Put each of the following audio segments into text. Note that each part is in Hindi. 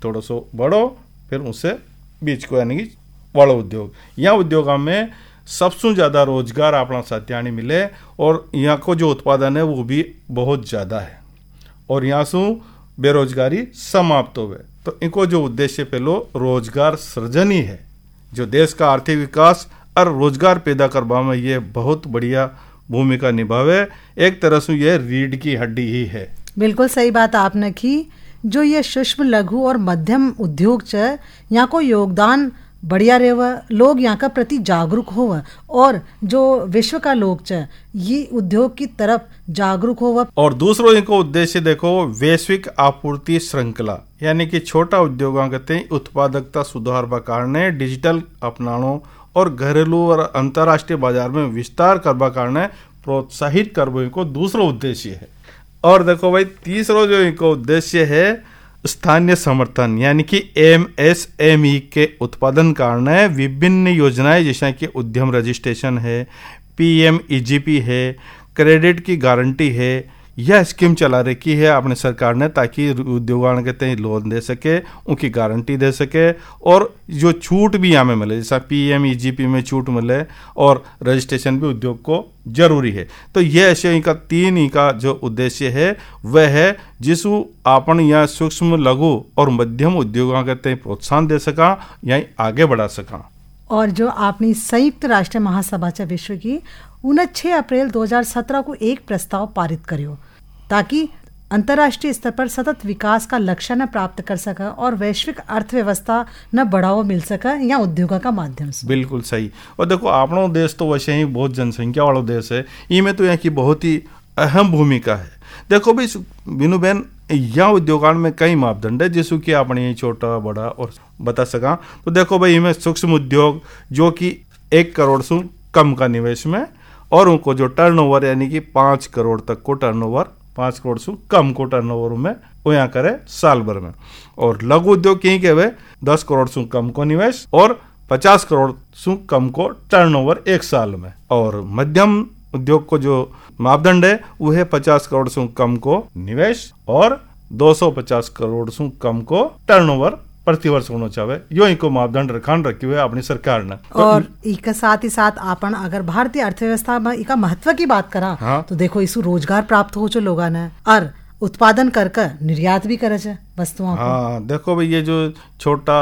थोड़ा सो बड़ो, फिर उससे बीच को यानी कि बड़ो उद्योग। यहाँ उद्योगों में सबसे ज़्यादा रोजगार अपना साथियाणी मिले और यहाँ को जो उत्पादन है वो भी बहुत ज़्यादा है और यहाँ से बेरोजगारी समाप्त हो गए। तो इनको जो उद्देश्य पहलो रोजगार सृजन ही है, जो देश का आर्थिक विकास और रोजगार पैदा करवा में ये बहुत बढ़िया भूमिका निभावे। एक तरह से ये रीढ़ की हड्डी ही है। बिल्कुल सही बात आपने की। जो ये सूक्ष्म लघु और मध्यम उद्योग च यहाँ को योगदान बढ़िया रहेवा, लोग यहाँ का प्रति जागरूक होवा और जो विश्व का लोग च ये उद्योग की तरफ जागरूक होवा। और दूसरों इनको उद्देश्य देखो वैश्विक आपूर्ति श्रृंखला, यानी कि छोटा उद्योगों कहते हैं उत्पादकता सुधार का कारण डिजिटल अपनानो और घरेलू और अंतर्राष्ट्रीय बाजार में विस्तार करवा कारण प्रोत्साहित करबो इनको दूसरा उद्देश्य है। और देखो भाई तीसरा जो इनको उद्देश्य है स्थानीय समर्थन, यानी कि MSME के उत्पादन कारण विभिन्न योजनाएं जैसे कि उद्यम रजिस्ट्रेशन है, PMEGP है, क्रेडिट की गारंटी है, यह स्कीम चला रखी है अपने सरकार ने ताकि उद्योगों के लोन दे सके, उनकी गारंटी दे सके और जो छूट भी यहाँ में मिले, जैसा PMEGP में छूट मिले और रजिस्ट्रेशन भी उद्योग को जरूरी है। तो ये ऐसे इनका तीन इनका जो उद्देश्य है वह है जिसको अपन यहाँ सूक्ष्म लघु और मध्यम उद्योगों के प्रोत्साहन दे सका, यहीं आगे बढ़ा सका। और जो आपने संयुक्त राष्ट्र महासभा विश्व की 6 अप्रैल 2017 को एक प्रस्ताव पारित करियो ताकि अंतर्राष्ट्रीय स्तर पर सतत विकास का लक्ष्य न प्राप्त कर सका और वैश्विक अर्थव्यवस्था न बढ़ावा मिल सका या उद्योगों का माध्यम से। बिल्कुल सही। और देखो अपना देश तो वैसे ही बहुत जनसंख्या वाला देश है, इनमें तो यहाँ की बहुत ही अहम भूमिका है। देखो भाई बीनू बहन, यहाँ उद्योगान में कई मापदंड है जिसको कि अपने छोटा बड़ा और बता सका। तो देखो भाई इनमें सूक्ष्म उद्योग जो कि 1 करोड़ से कम का निवेश में और उनको जो टर्नओवर यानी कि 5 करोड़ तक को टर्नओवर, 5 करोड़ से कम को टर्नओवर में वो यहाँ करे साल भर में। और लघु उद्योग कहीं के वे 10 करोड़ से कम को निवेश और 50 करोड़ से कम को टर्नओवर 1 साल में। और मध्यम उद्योग को जो मापदंड है वो है 50 करोड़ से कम को निवेश और 250 करोड़ से कम को टर्नओवर प्रतिवर्ष होना चाहिए। यो इनको मापदंड रखे हुए अपनी सरकार ने। और इसके साथ ही साथ अपन अगर भारतीय अर्थव्यवस्था में इसका महत्व की बात करा तो देखो इसको रोजगार प्राप्त हो जो लोगों ने और उत्पादन करके निर्यात भी करे वस्तुओं। हाँ देखो भाई ये जो छोटा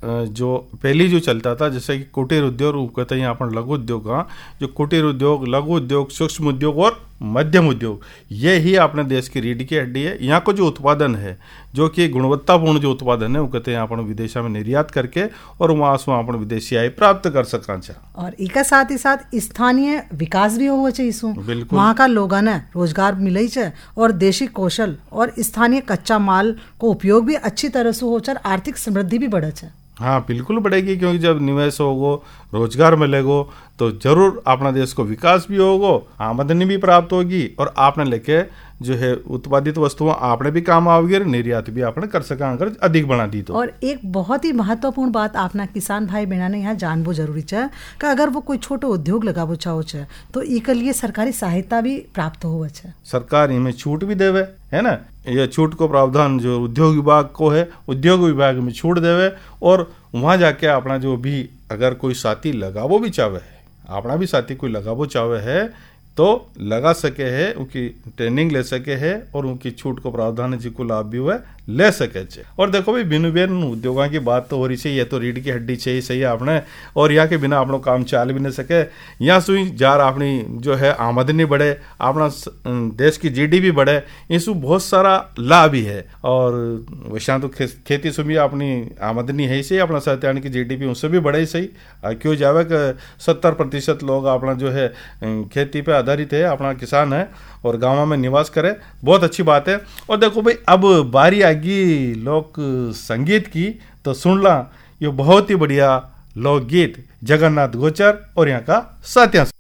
जो पहली जो चलता था जैसे कि कुटीर उद्योग कहते हैं अपन लघु उद्योग, जो कुटीर उद्योग, लघु उद्योग, सूक्ष्म उद्योग और मध्यम उद्योग, ये ही अपने देश की रीढ़ की हड्डी है। यहाँ को जो उत्पादन है जो कि गुणवत्तापूर्ण जो उत्पादन है वो कहते हैं अपन विदेशों में निर्यात करके और वहाँ से अपन विदेशी आय प्राप्त कर सका। और इसके साथ ही साथ स्थानीय विकास भी हो चाहिए, वहाँ का लोगों ने रोजगार मिले और देशी कौशल और स्थानीय कच्चा माल को उपयोग भी अच्छी तरह से हो आर्थिक समृद्धि भी बढ़े। हाँ बिल्कुल बढ़ेगी, क्योंकि जब निवेश होगो, रोजगार मिलेगो तो जरूर अपना देश को विकास भी होगो, आमदनी भी प्राप्त होगी और आपने लेके जो है उत्पादित वस्तुओं आपने भी काम आओगी और निर्यात भी आपने कर सका अगर अधिक बना दी तो। और एक बहुत ही महत्वपूर्ण बात आपना किसान भाई बहना ने यहाँ जानबो जरूरी है कि अगर वो कोई छोटो उद्योग लगाबो चाहो तो इसके लिए सरकारी सहायता भी प्राप्त हो। सरकार इनमें छूट भी देवे है ना, ये छूट को प्रावधान जो उद्योग विभाग को है, उद्योग विभाग में छूट देवे और वहाँ जाके अपना जो भी अगर कोई साथी लगाबो भी चाहे है, अपना भी साथी कोई लगाबो चाहे है तो लगा सके है, उनकी ट्रेनिंग ले सके है और उनकी छूट को प्रावधान जिसको लाभ भी हुआ ले सके। और देखो भाई बिनु बेन उद्योगों की बात तो हो रही है, ये तो रीढ़ की हड्डी चाहिए सही आपने, और यहाँ के बिना अपना काम चाल भी नहीं सके। यहाँ सुई जार अपनी जो है आमदनी बढ़े, अपना देश की GDP बढ़े, इसको बहुत सारा लाभ ही है। और वैसा तो खेती से भी अपनी आमदनी है ही सही, अपना सत्यान की GDP उससे भी बढ़े ही सही। क्यों जावे कि 70% लोग अपना जो है खेती पे आधारित है, अपना किसान है और गाँव में निवास करे, बहुत अच्छी बात है। और देखो भाई अब बारी आगी लोक संगीत की, तो सुन ला ये बहुत ही बढ़िया लोकगीत जगन्नाथ गोचर और यहाँ का साथिया।